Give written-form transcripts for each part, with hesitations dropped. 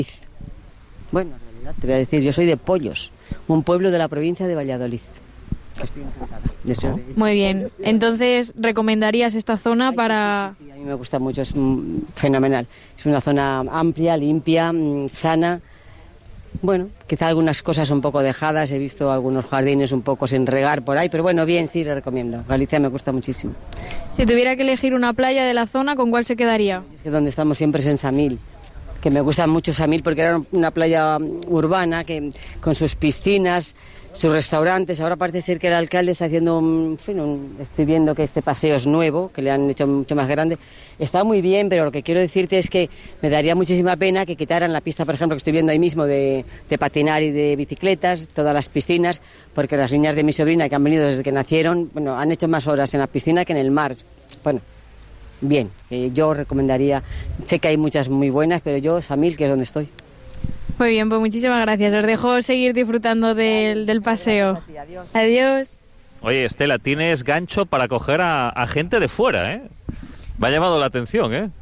Bueno, en realidad te voy a decir, yo soy de Pollos, un pueblo de la provincia de Valladolid. Estoy encantada. Muy bien. Entonces, ¿recomendarías esta zona para...? Sí, a mí me gusta mucho, es fenomenal. Es una zona amplia, limpia, sana. Bueno, quizá algunas cosas un poco dejadas, he visto algunos jardines un poco sin regar por ahí, pero bueno, bien, sí, le recomiendo. Galicia me gusta muchísimo. Si tuviera que elegir una playa de la zona, ¿con cuál se quedaría? Es que donde estamos siempre es en Samil, que me gusta mucho Samil porque era una playa urbana que con sus piscinas, sus restaurantes. Ahora parece ser que el alcalde está haciendo estoy viendo que este paseo es nuevo, que le han hecho mucho más grande. Está muy bien, pero lo que quiero decirte es que me daría muchísima pena que quitaran la pista, por ejemplo, que estoy viendo ahí mismo de patinar y de bicicletas, todas las piscinas, porque las niñas de mi sobrina que han venido desde que nacieron, bueno, han hecho más horas en la piscina que en el mar. Bueno, bien, yo recomendaría, sé que hay muchas muy buenas, pero yo, Samil, que es donde estoy. Muy bien, pues muchísimas gracias. Os dejo seguir disfrutando del paseo. Adiós. Adiós. Oye, Estela, tienes gancho para coger a gente de fuera, ¿eh? Me ha llamado la atención, ¿eh?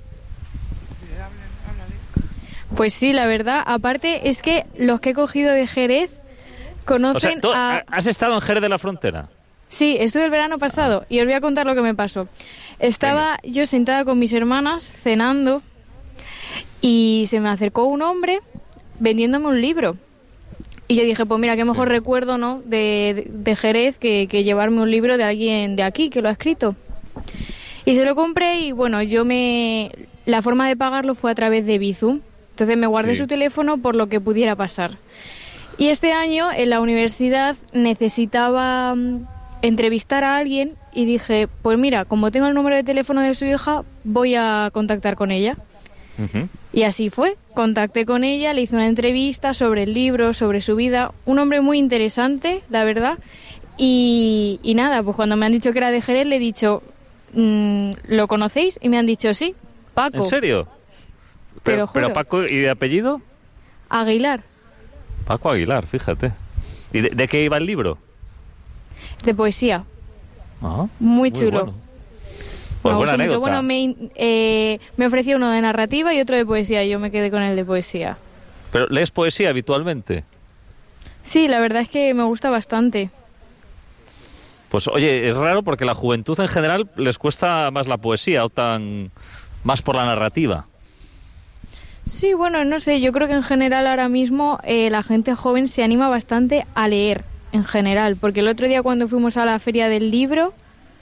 Pues sí, la verdad. Aparte, es que los que he cogido de Jerez conocen ¿Has estado en Jerez de la Frontera? Sí, estuve el verano pasado y os voy a contar lo que me pasó. Estaba yo sentada con mis hermanas cenando y se me acercó un hombre vendiéndome un libro. Y yo dije, pues mira, qué mejor recuerdo, ¿no?, de Jerez que llevarme un libro de alguien de aquí que lo ha escrito. Y se lo compré y bueno, la forma de pagarlo fue a través de Bizum. Entonces me guardé su teléfono por lo que pudiera pasar. Y este año en la universidad necesitaba entrevistar a alguien y dije, pues mira, como tengo el número de teléfono de su hija, voy a contactar con ella. Y así fue, contacté con ella, le hice una entrevista sobre el libro, sobre su vida, un hombre muy interesante, la verdad, y nada, pues cuando me han dicho que era de Jerez, le he dicho, ¿lo conocéis? Y me han dicho, sí, Paco. ¿En serio? Te lo juro. ¿Pero Paco y de apellido? Aguilar. Paco Aguilar, fíjate. ¿Y de qué iba el libro? De poesía. Muy chulo. Bueno. Pues me buena gustó mucho. anécdota. Bueno, me ofreció uno de narrativa y otro de poesía. Yo me quedé con el de poesía. ¿Pero lees poesía habitualmente? Sí, la verdad es que me gusta bastante. Pues oye, es raro porque la juventud en general les cuesta más la poesía, optan más por la narrativa. Sí, bueno, no sé, yo creo que en general ahora mismo la gente joven se anima bastante a leer, en general. Porque el otro día cuando fuimos a la feria del libro,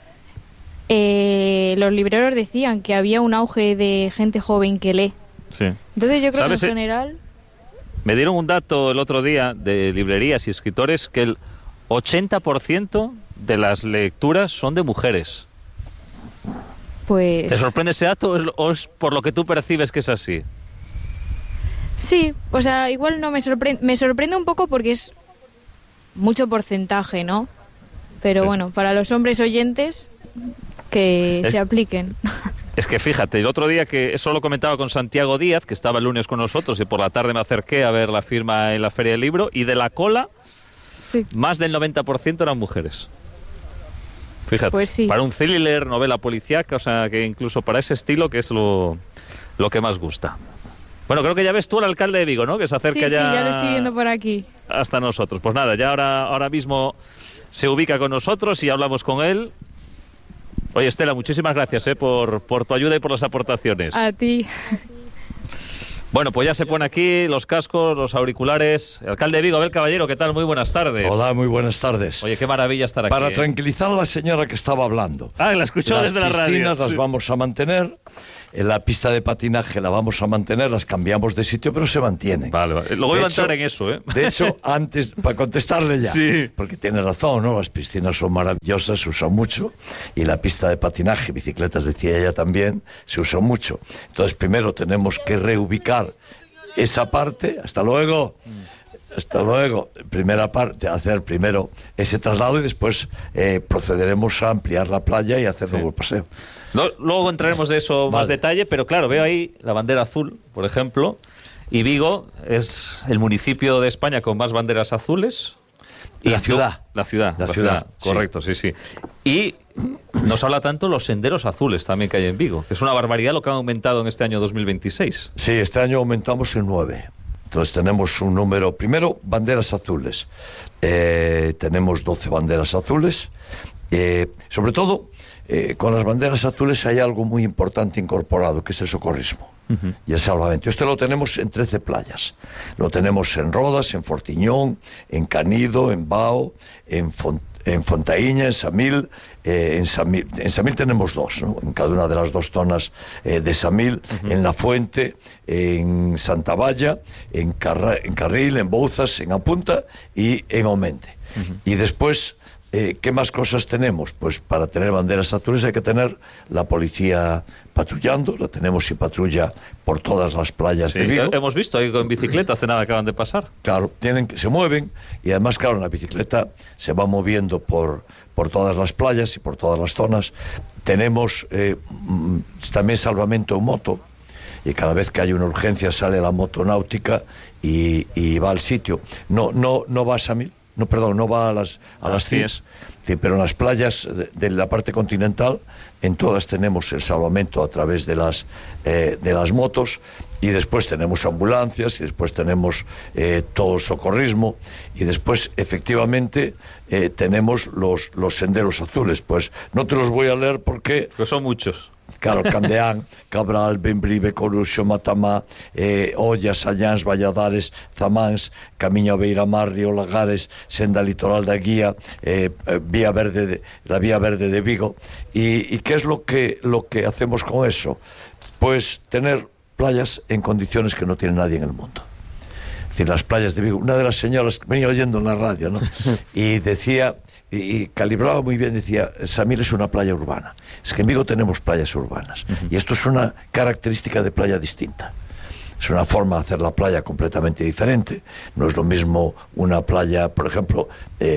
los libreros decían que había un auge de gente joven que lee. Sí. Entonces yo creo que en ¿Sabes? general... Me dieron un dato el otro día de librerías y escritores que el 80% de las lecturas son de mujeres. Pues... ¿Te sorprende ese dato o es por lo que tú percibes que es así? Sí, o sea, igual no me sorprende. Me sorprende un poco porque es mucho porcentaje, ¿no? Pero bueno, para los hombres oyentes, que se apliquen. Es que fíjate, el otro día que eso lo comentaba con Santiago Díaz, que estaba el lunes con nosotros y por la tarde me acerqué a ver la firma en la Feria del Libro, y de la cola, más del 90% eran mujeres. Fíjate, pues sí. Para un thriller, novela policíaca, o sea, que incluso para ese estilo que es lo que más gusta. Bueno, creo que ya ves tú al alcalde de Vigo, ¿no? Que se acerca ya... Sí, ya lo estoy viendo por aquí. Hasta nosotros. Pues nada, ya ahora mismo se ubica con nosotros y hablamos con él. Oye, Estela, muchísimas gracias por tu ayuda y por las aportaciones. A ti. Bueno, pues ya se pone aquí los cascos, los auriculares. El alcalde de Vigo, Abel Caballero, ¿qué tal? Muy buenas tardes. Hola, muy buenas tardes. Oye, qué maravilla estar aquí. Para tranquilizar a la señora que estaba hablando. Ah, la escuchó desde la radio. Las piscinas las vamos a mantener. En la pista de patinaje la vamos a mantener, las cambiamos de sitio, pero se mantienen. Vale. Luego iba a entrar en eso, ¿eh? De hecho, antes, para contestarle ya, porque tiene razón, ¿no? Las piscinas son maravillosas, se usan mucho, y la pista de patinaje, bicicletas, decía ella también, se usa mucho. Entonces, primero tenemos que reubicar esa parte. Hasta luego. Hasta luego. Primera parte, hacer primero ese traslado y después procederemos a ampliar la playa y hacer nuevo paseo. Luego entraremos de eso más detalle, pero claro, veo ahí la bandera azul, por ejemplo, y Vigo es el municipio de España con más banderas azules. La ciudad. La ciudad, correcto, sí. Y nos habla tanto los senderos azules también que hay en Vigo, que es una barbaridad lo que han aumentado en este año 2026. Sí, este año aumentamos en 9. Entonces tenemos un número, primero, banderas azules. Tenemos 12 banderas azules. Sobre todo, con las banderas azules hay algo muy importante incorporado, que es el socorrismo y el salvamento. Lo tenemos en 13 playas. Lo tenemos en Rodas, en Fortiñón, en Canido, en Bao, en Fontaíña, en Samil. En Samil tenemos 2, ¿no? En cada una de las 2 zonas de Samil, en La Fuente, en Santa Valla, en Carril, en Bouzas, en Apunta y en Omende. Y después, ¿qué más cosas tenemos? Pues para tener banderas azules hay que tener la policía patrullando. La tenemos y patrulla por todas las playas de Vigo. Hemos visto ahí con bicicleta, hace nada acaban de pasar. Claro, se mueven, y además, claro, la bicicleta se va moviendo por todas las playas y por todas las zonas. Tenemos también salvamento en moto, y cada vez que hay una urgencia sale la moto náutica y va al sitio. No va a Samil. No va a las CIES, pero en las playas de la parte continental, en todas tenemos el salvamento a través de las motos, y después tenemos ambulancias, y después tenemos todo el socorrismo, y después, efectivamente, tenemos los senderos azules. Pues no te los voy a leer porque son muchos. Claro, Candeán, Cabral, Bembrive, Coruxo, Matamá, Ollas, Allans, Valladares, Zamáns, Camiño a Beiramar, Río Lagares, Senda Litoral da Guía, la Vía Verde de Vigo. ¿Y qué es lo que hacemos con eso? Pues tener playas en condiciones que no tiene nadie en el mundo. Es decir, las playas de Vigo. Una de las señoras que venía oyendo en la radio, ¿no? Y decía, y calibraba muy bien, decía, Samil es una playa urbana. Es que en Vigo tenemos playas urbanas, y esto es una característica de playa distinta. Es una forma de hacer la playa completamente diferente. No es lo mismo una playa, por ejemplo,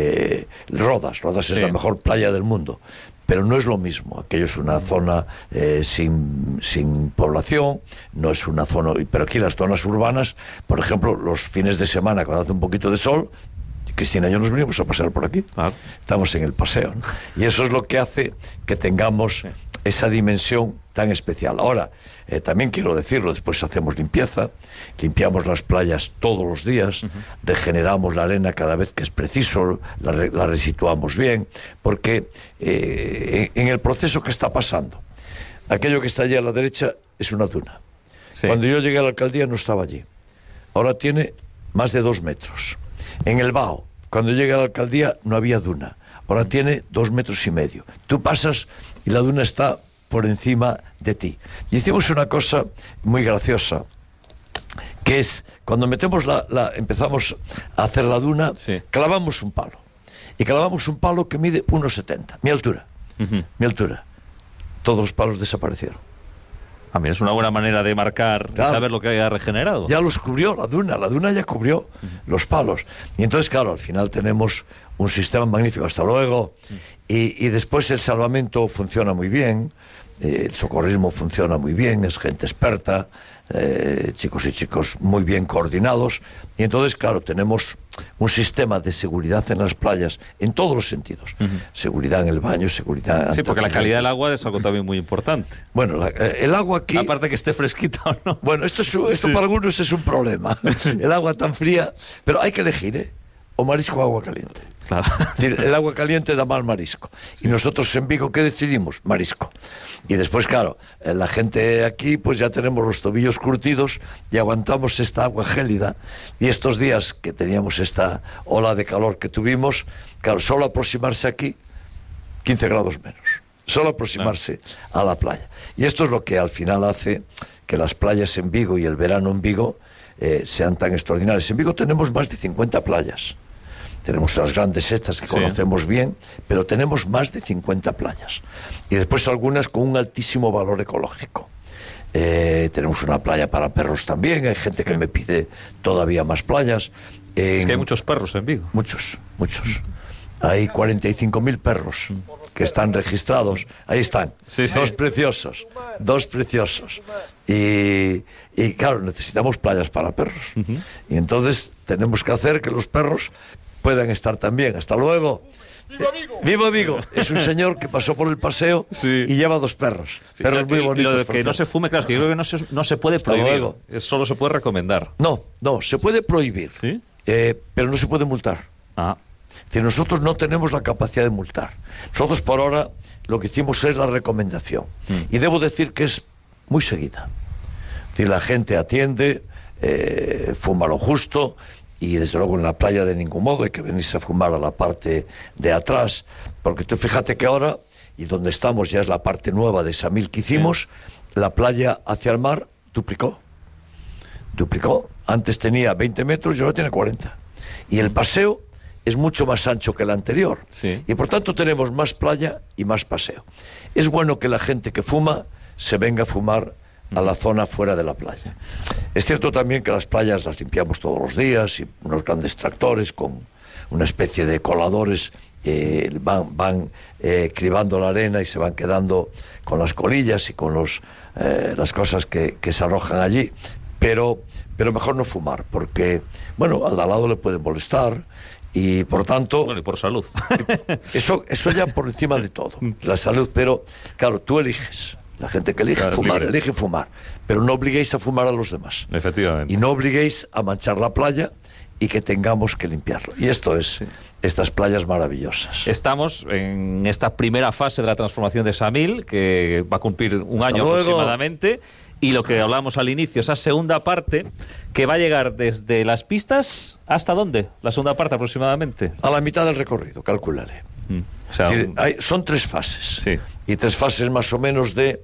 Rodas es la mejor playa del mundo, pero no es lo mismo. Aquello es una zona sin población, no es una zona. Pero aquí las zonas urbanas, por ejemplo, los fines de semana, cuando hace un poquito de sol, Cristina y yo nos venimos a pasear por aquí. Estamos en el paseo, ¿no? Y eso es lo que hace que tengamos esa dimensión tan especial. Ahora, también quiero decirlo, después hacemos limpieza, limpiamos las playas todos los días, regeneramos la arena cada vez que es preciso, la resituamos bien, porque en el proceso que está pasando, aquello que está allí a la derecha es una duna. Cuando yo llegué a la alcaldía no estaba allí. Ahora tiene más de 2 metros. En el Bao, cuando llegué a la alcaldía, no había duna. Ahora tiene 2,5 metros. Tú pasas y la duna está por encima de ti. Y hicimos una cosa muy graciosa, que es, cuando empezamos a hacer la duna, clavamos un palo. Y clavamos un palo que mide 1,70. Mi altura. Mi altura. Todos los palos desaparecieron. Mira, es una buena manera de marcar, claro, y saber lo que haya regenerado. Ya los cubrió la duna ya cubrió los palos. Y entonces, claro, al final tenemos un sistema magnífico. Hasta luego. Y después el salvamento funciona muy bien, el socorrismo funciona muy bien, es gente experta, chicos y chicos muy bien coordinados. Y entonces, claro, tenemos un sistema de seguridad en las playas en todos los sentidos. Seguridad en el baño, seguridad... Sí, porque la calidad del agua es algo también muy importante. Bueno, el agua aquí... Aparte que esté fresquita o no. Bueno, esto para algunos es un problema. El agua tan fría... Pero hay que elegir, o marisco o agua caliente. Claro. El agua caliente da mal marisco. Y nosotros en Vigo, ¿qué decidimos? Marisco. Y después, claro, la gente aquí, pues ya tenemos los tobillos curtidos y aguantamos esta agua gélida. Y estos días que teníamos esta ola de calor que tuvimos, claro, solo aproximarse aquí, 15 grados menos. Solo aproximarse a la playa. Y esto es lo que al final hace que las playas en Vigo y el verano en Vigo sean tan extraordinarias. En Vigo tenemos más de 50 playas. Tenemos las grandes estas que conocemos bien, pero tenemos más de 50 playas. Y después algunas con un altísimo valor ecológico. Tenemos una playa para perros también. Hay gente que me pide todavía más playas. Es que hay muchos perros en Vigo. Muchos. Hay 45.000 perros que están registrados. Ahí están. Dos preciosos. Y claro, necesitamos playas para perros. Y entonces tenemos que hacer que los perros puedan estar también. Hasta luego. ¡Viva Vigo! Es un señor que pasó por el paseo y lleva 2 perros. Perros muy bonitos. Y lo de que no se fume, claro, es que yo creo que no se puede prohibir. Solo se puede recomendar. No, se puede prohibir. ¿Sí? Pero no se puede multar. Es decir, nosotros no tenemos la capacidad de multar. Nosotros por ahora lo que hicimos es la recomendación. Y debo decir que es muy seguida. Es decir, la gente atiende, fuma lo justo. Y desde luego en la playa de ningún modo hay que venirse a fumar a la parte de atrás, porque tú fíjate que ahora, y donde estamos ya es la parte nueva de Samil que hicimos, la playa hacia el mar duplicó. Antes tenía 20 metros y ahora tiene 40. Y el paseo es mucho más ancho que el anterior. Y por tanto tenemos más playa y más paseo. Es bueno que la gente que fuma se venga a fumar a la zona fuera de la playa. Es cierto también que las playas las limpiamos todos los días y unos grandes tractores con una especie de coladores van cribando la arena y se van quedando con las colillas y con las cosas que se arrojan allí. Pero mejor no fumar, porque, bueno, al de al lado le puede molestar y, por tanto... Bueno, y por salud. Eso ya por encima de todo, la salud, pero, claro, tú eliges. La gente que elige fumar, elige fumar. Pero no obliguéis a fumar a los demás. Efectivamente. Y no obliguéis a manchar la playa y que tengamos que limpiarlo. Y esto es estas playas maravillosas. Estamos en esta primera fase de la transformación de Samil, que va a cumplir un año aproximadamente. Y lo que hablamos al inicio, esa segunda parte, que va a llegar desde las pistas, ¿hasta dónde? La segunda parte aproximadamente. A la mitad del recorrido, calcularé. O sea, es decir, son 3 fases. Y 3 fases más o menos de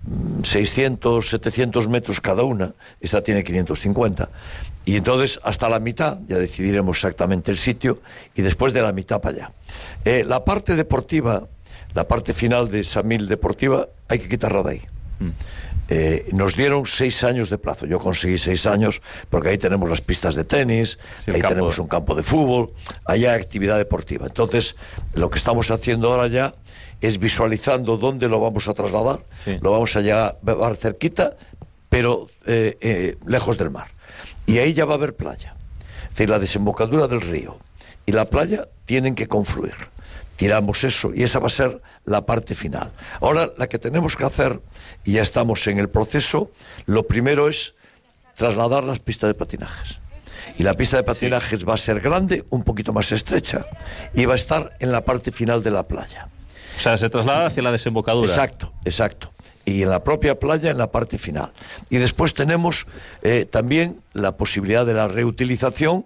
600, 700 metros cada una. Esta tiene 550. Y entonces, hasta la mitad, ya decidiremos exactamente el sitio, y después de la mitad para allá. La parte deportiva, la parte final de Samil deportiva, hay que quitarla de ahí. Nos dieron 6 años de plazo. Yo conseguí 6 años porque ahí tenemos las pistas de tenis, ahí tenemos un campo de fútbol, allá hay actividad deportiva. Entonces, lo que estamos haciendo ahora ya es visualizando dónde lo vamos a trasladar. Lo vamos a llevar cerquita, pero lejos del mar. Y ahí ya va a haber playa. Es decir, la desembocadura del río y la playa tienen que confluir. Tiramos eso y esa va a ser la parte final. Ahora, la que tenemos que hacer, y ya estamos en el proceso, lo primero es trasladar las pistas de patinajes. Y la pista de patinajes va a ser grande, un poquito más estrecha, y va a estar en la parte final de la playa. O sea, se traslada hacia la desembocadura. Exacto. Y en la propia playa, en la parte final. Y después tenemos también la posibilidad de la reutilización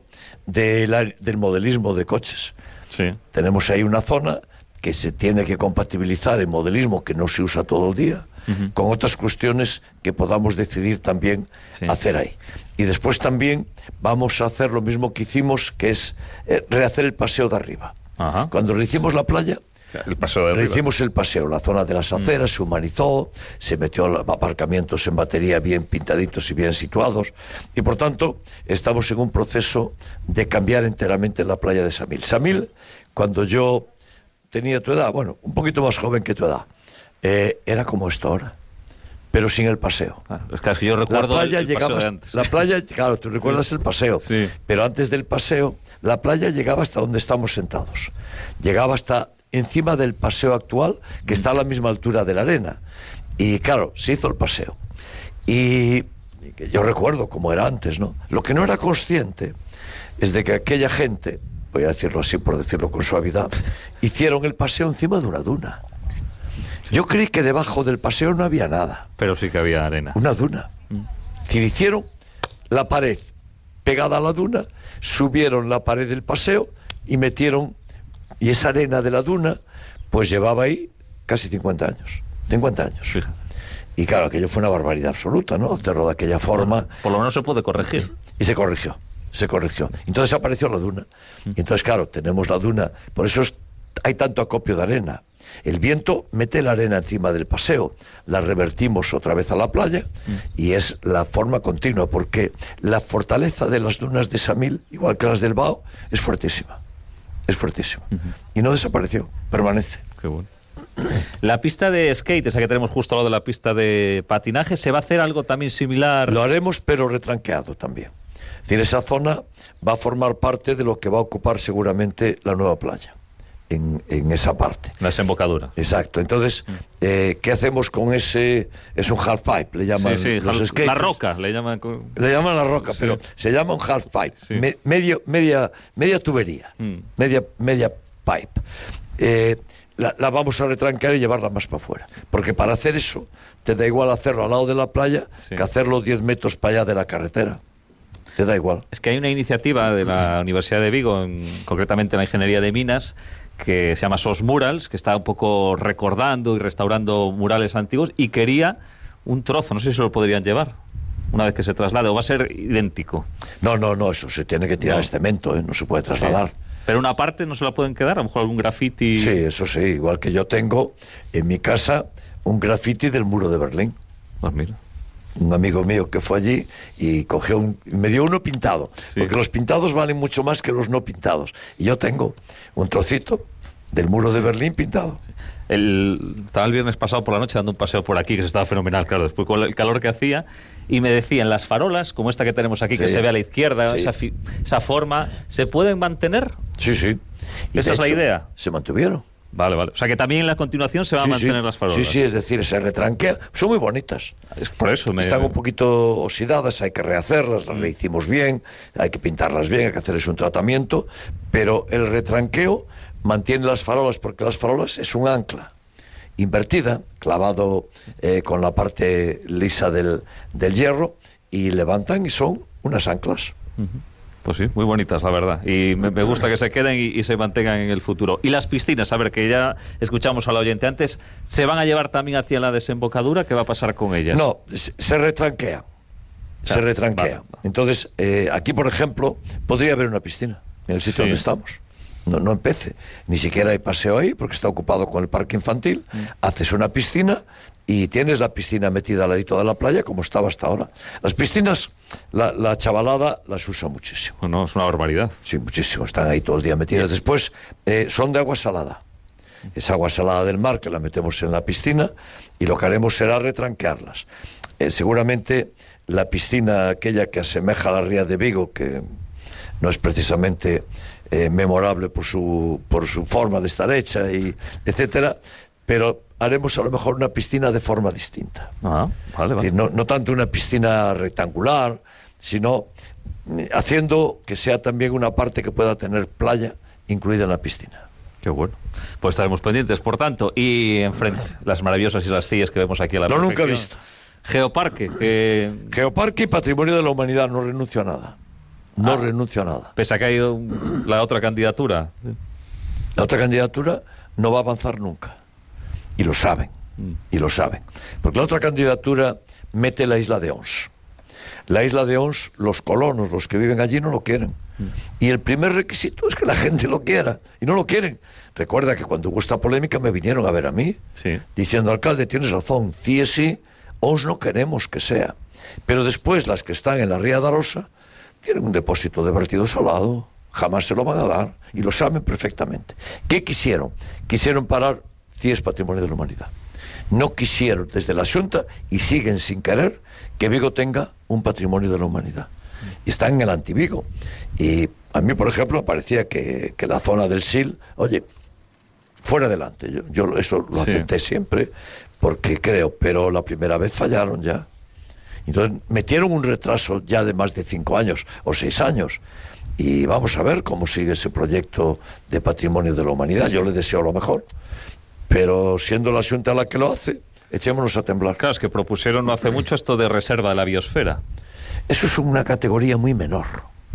del modelismo de coches. Tenemos ahí una zona que se tiene que compatibilizar en modelismo, que no se usa todo el día, con otras cuestiones que podamos decidir también hacer ahí. Y después también vamos a hacer lo mismo que hicimos, que es rehacer el paseo de arriba. Cuando rehicimos la playa, hicimos el paseo, la zona de las aceras se humanizó, se metió aparcamientos en batería bien pintaditos y bien situados, y por tanto estamos en un proceso de cambiar enteramente la playa de Samil. Samil, cuando yo tenía tu edad, bueno, un poquito más joven que tu edad, era como esto ahora, pero sin el paseo. Es que yo recuerdo el paseo de antes. La playa, claro, tú recuerdas el paseo, pero antes del paseo, la playa llegaba hasta donde estamos sentados, llegaba hasta encima del paseo actual, que está a la misma altura de la arena. Y claro, se hizo el paseo. Y yo recuerdo cómo era antes, ¿no? Lo que no era consciente es de que aquella gente, voy a decirlo así por decirlo con suavidad, hicieron el paseo encima de una duna. Yo creí que debajo del paseo no había nada. Pero sí que había arena. Una duna. Es decir, hicieron la pared pegada a la duna, subieron la pared del paseo y metieron... Y esa arena de la duna, pues llevaba ahí casi 50 años. 50 años. Fíjate. Y claro, aquello fue una barbaridad absoluta, ¿no? Hacerlo de aquella forma. Bueno, por lo menos se puede corregir. Y se corrigió. Entonces apareció la duna. Y entonces, claro, tenemos la duna. Por eso hay tanto acopio de arena. El viento mete la arena encima del paseo, la revertimos otra vez a la playa y es la forma continua, porque la fortaleza de las dunas de Samil, igual que las del Bao, es fuertísima. Es fuertísimo. Y no desapareció, permanece. Qué bueno. La pista de skate, esa que tenemos justo al lado de la pista de patinaje, ¿se va a hacer algo también similar? Lo haremos, pero retranqueado también. Es decir, esa zona va a formar parte de lo que va a ocupar seguramente la nueva playa. en esa parte. La desembocadura. Exacto. Entonces, ¿qué hacemos con ese? Es un half pipe, le llaman los skaters. La roca, le llaman la roca, sí. Pero se llama un half pipe, sí. media tubería, media pipe. La vamos a retrancar y llevarla más para afuera, porque para hacer eso te da igual hacerlo al lado de la playa que hacerlo 10 metros para allá de la carretera. Te da igual. Es que hay una iniciativa de la Universidad de Vigo, concretamente en la Ingeniería de Minas, que se llama SOS Murals, que está un poco recordando y restaurando murales antiguos, y quería un trozo, no sé si se lo podrían llevar una vez que se traslade, o va a ser idéntico. No, eso se tiene que tirar cemento, no se puede trasladar. Sí. Pero una parte no se la pueden quedar, a lo mejor algún graffiti. Sí, eso sí, igual que yo tengo en mi casa un graffiti del muro de Berlín. Pues mira. Un amigo mío que fue allí y me dio uno pintado, porque los pintados valen mucho más que los no pintados. Y yo tengo un trocito del muro de Berlín pintado. Sí. Estaba el viernes pasado por la noche dando un paseo por aquí, que se estaba fenomenal, claro, después con el calor que hacía, y me decían, las farolas, como esta que tenemos aquí, que se ve a la izquierda, esa forma, ¿se pueden mantener? Sí. ¿Y esa es la idea? Se mantuvieron. Vale. O sea que también en la continuación se van a mantener las farolas. Sí, es decir, se retranquea. Son muy bonitas. Es por eso. Están un poquito oxidadas, hay que rehacerlas, las rehicimos bien, hay que pintarlas bien, hay que hacerles un tratamiento, pero el retranqueo mantiene las farolas, porque las farolas es un ancla invertida, clavado con la parte lisa del hierro, y levantan y son unas anclas. Pues sí, muy bonitas, la verdad. Y me gusta que se queden y se mantengan en el futuro. Y las piscinas, a ver, que ya escuchamos al oyente antes, ¿se van a llevar también hacia la desembocadura? ¿Qué va a pasar con ellas? No, se retranquea. Se retranquea. Vale. Entonces, aquí, por ejemplo, podría haber una piscina en el sitio donde estamos. No empece. Ni siquiera hay paseo ahí, porque está ocupado con el parque infantil. Haces una piscina y tienes la piscina metida al ladito de la playa, como estaba hasta ahora. Las piscinas, la chavalada las usa muchísimo. No, es una barbaridad. Sí, muchísimo. Están ahí todo el día metidas. Después, son de agua salada. Es agua salada del mar que la metemos en la piscina, y lo que haremos será retranquearlas. Seguramente la piscina aquella que asemeja a la Ría de Vigo, que no es precisamente memorable por su forma de estar hecha, y etcétera, pero haremos a lo mejor una piscina de forma distinta. Vale. Es decir, no tanto una piscina rectangular, sino haciendo que sea también una parte que pueda tener playa incluida en la piscina. Qué bueno. Pues estaremos pendientes, por tanto. Y enfrente, las maravillosas Islas Cíes que vemos aquí a la perfección. Nunca he visto. Geoparque. Geoparque y Patrimonio de la Humanidad, no renuncio a nada. No renuncio a nada. Pese a que ha ido la otra candidatura. La otra candidatura no va a avanzar nunca. Y lo saben. Porque la otra candidatura mete la isla de Ons. La isla de Ons, los colonos, los que viven allí, no lo quieren. Y el primer requisito es que la gente lo quiera. Y no lo quieren. Recuerda que cuando hubo esta polémica me vinieron a ver a mí, diciendo, alcalde, tienes razón, Cíes sí, Ons no queremos que sea. Pero después las que están en la Ría de Arosa tienen un depósito de vertido salado, jamás se lo van a dar, y lo saben perfectamente. ¿Qué quisieron? Quisieron parar Cíes Patrimonio de la Humanidad. No quisieron desde la Xunta, y siguen sin querer, que Vigo tenga un Patrimonio de la Humanidad. Y está en el Antivigo. Y a mí, por ejemplo, me parecía que la zona del Sil, oye, fuera adelante. Yo eso lo acepté siempre, porque creo, pero la primera vez fallaron ya. Entonces metieron un retraso ya de más de 5 años o 6 años, y vamos a ver cómo sigue ese proyecto de Patrimonio de la Humanidad. Yo le deseo lo mejor, pero siendo la Xunta la que lo hace, echémonos a temblar. Claro, es que propusieron no hace mucho esto de reserva de la biosfera. Eso es una categoría muy menor,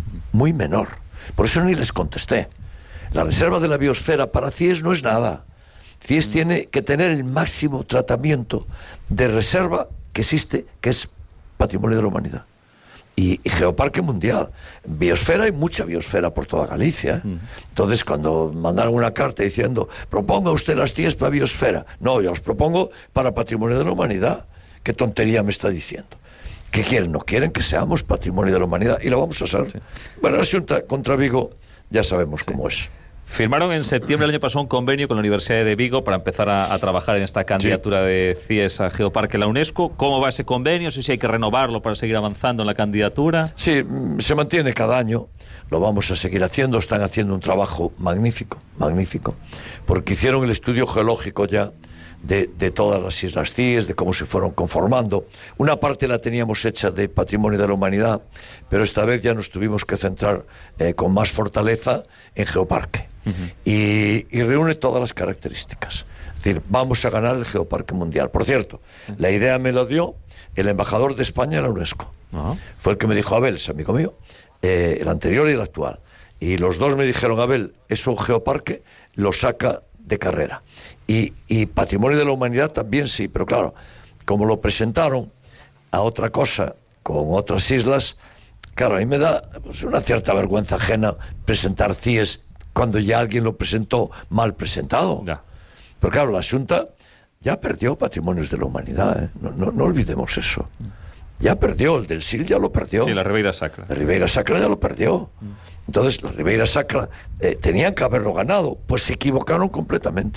por eso ni les contesté. La reserva de la biosfera para Cíes no es nada. Cíes tiene que tener el máximo tratamiento de reserva que existe, que es Patrimonio de la Humanidad. Y Geoparque Mundial. Biosfera, hay mucha biosfera por toda Galicia. Entonces, cuando mandaron una carta diciendo, proponga usted las Cíes para biosfera. No, yo los propongo para Patrimonio de la Humanidad. ¿Qué tontería me está diciendo? ¿Qué quieren? No quieren que seamos Patrimonio de la Humanidad, y lo vamos a hacer. Bueno, la Xunta contra Vigo ya sabemos cómo es. Firmaron en septiembre del año pasado un convenio con la Universidad de Vigo para empezar a trabajar en esta candidatura de CIES a Geoparque en la UNESCO. ¿Cómo va ese convenio? No sé si hay que renovarlo para seguir avanzando en la candidatura. Sí, se mantiene cada año. Lo vamos a seguir haciendo. Están haciendo un trabajo magnífico, porque hicieron el estudio geológico ya de todas las islas CIES, de cómo se fueron conformando. Una parte la teníamos hecha de Patrimonio de la Humanidad, pero esta vez ya nos tuvimos que centrar con más fortaleza en Geoparque. Y reúne todas las características. Es decir, vamos a ganar el Geoparque Mundial. Por cierto, la idea me la dio el embajador de España en la UNESCO. Fue el que me dijo: Abel, es amigo mío, el anterior y el actual. Y los dos me dijeron: Abel, es un geoparque, lo saca de carrera. Y Patrimonio de la Humanidad también sí, pero claro, como lo presentaron a otra cosa, con otras islas, claro, a mí me da pues una cierta vergüenza ajena presentar CIES cuando ya alguien lo presentó mal presentado. Ya. Pero claro, la Xunta ya perdió Patrimonios de la Humanidad, ¿eh? No olvidemos eso. Ya perdió, el del SIL ya lo perdió. Sí, la Ribeira Sacra. La Ribeira Sacra ya lo perdió. Entonces, la Ribeira Sacra tenían que haberlo ganado, pues se equivocaron completamente.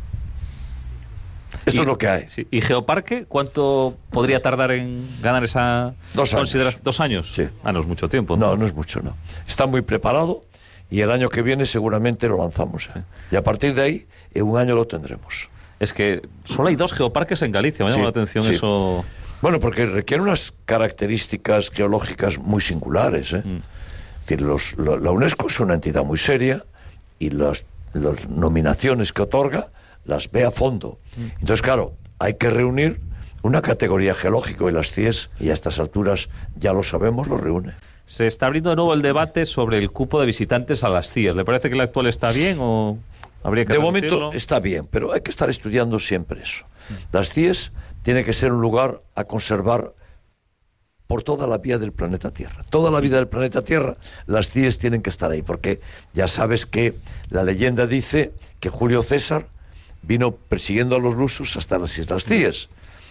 Esto es lo que hay. Sí. ¿Y Geoparque cuánto podría tardar en ganar esa... 2 años. 2 años? Sí. No es mucho tiempo. Entonces. No es mucho, no. Está muy preparado y el año que viene seguramente lo lanzamos. Sí. Y a partir de ahí, en un año lo tendremos. Es que solo hay 2 geoparques en Galicia, me llama la atención eso... Bueno, porque requiere unas características geológicas muy singulares, ¿eh? Es decir, la UNESCO es una entidad muy seria y las nominaciones que otorga las ve a fondo. Entonces, claro, hay que reunir una categoría geológica y las CIES, y a estas alturas ya lo sabemos, lo reúne. Se está abriendo de nuevo el debate sobre el cupo de visitantes a las CIES. ¿Le parece que el actual está bien o habría que reducirlo? De momento está bien, pero hay que estar estudiando siempre eso. Las CIES tiene que ser un lugar a conservar por toda la vida del planeta Tierra. Toda la vida del planeta Tierra, las CIES tienen que estar ahí, porque ya sabes que la leyenda dice que Julio César vino persiguiendo a los lusos hasta las Islas CIES.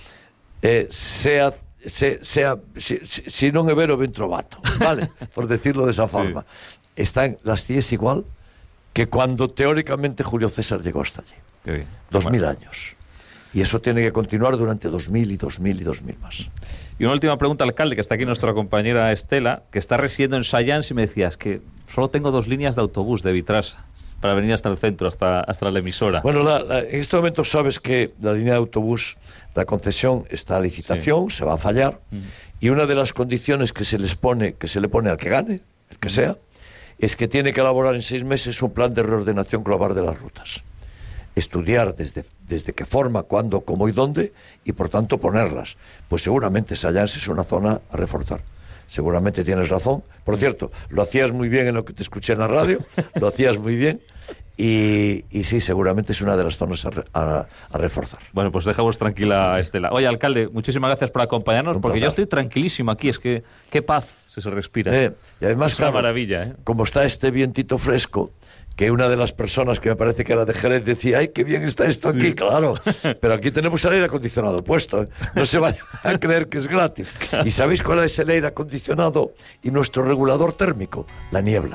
Si non é vero, ben trovato, vale, por decirlo de esa forma. Sí. Están las CIES igual que cuando teóricamente Julio César llegó hasta allí. 2000 años. Y eso tiene que continuar durante 2000 y 2000 y 2000 más. Y una última pregunta, alcalde, que está aquí nuestra compañera Estela, que está residiendo en Sayans, y me decías que solo tengo 2 líneas de autobús de Vitrasa para venir hasta el centro, hasta la emisora. Bueno, en este momento sabes que la línea de autobús, la concesión está a licitación, se va a fallar, y una de las condiciones que se le pone al que gane, el que sea, es que tiene que elaborar en 6 meses un plan de reordenación global de las rutas. Estudiar desde qué forma, cuándo, cómo y dónde, y por tanto ponerlas. Pues seguramente Sayans es una zona a reforzar. Seguramente tienes razón. Por cierto, lo hacías muy bien en lo que te escuché en la radio, lo hacías muy bien, y sí, seguramente es una de las zonas a reforzar. Bueno, pues dejamos tranquila a Estela. Oye, alcalde, muchísimas gracias por acompañarnos, porque yo estoy tranquilísimo aquí, es que qué paz se respira. Y además, es una maravilla. Como está este vientito fresco, que una de las personas que me parece que era de Jerez decía: ¡ay, qué bien está esto aquí! Claro, pero aquí tenemos el aire acondicionado puesto, ¿eh? No se vayan a creer que es gratis. Claro. ¿Y sabéis cuál es el aire acondicionado y nuestro regulador térmico? La niebla.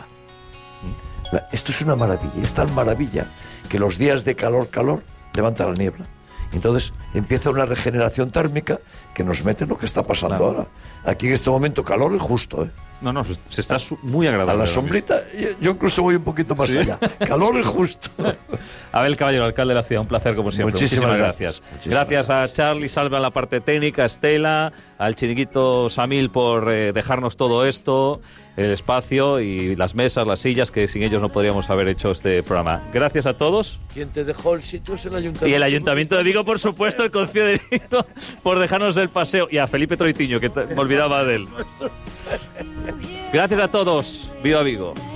Esto es una maravilla, es tan maravilla que los días de calor levanta la niebla. Entonces empieza una regeneración térmica que nos mete en lo que está pasando ahora. Aquí en este momento calor es justo, ¿eh? No, se está muy agradable. A la sombrita, yo incluso voy un poquito más allá. Calor es justo. Abel Caballero, alcalde de la ciudad, un placer como siempre. Muchísimas gracias. Gracias a Charlie Salva en la parte técnica, a Estela, al chiringuito Samil por dejarnos todo esto, el espacio y las mesas, las sillas, que sin ellos no podríamos haber hecho este programa. Gracias a todos. Quien te dejó el sitio es el Ayuntamiento. Y el Ayuntamiento de Vigo, por supuesto, el Concejo de Vigo, por dejarnos el paseo. Y a Felipe Troitiño, que me olvidaba de él. Gracias a todos. ¡Viva Vigo!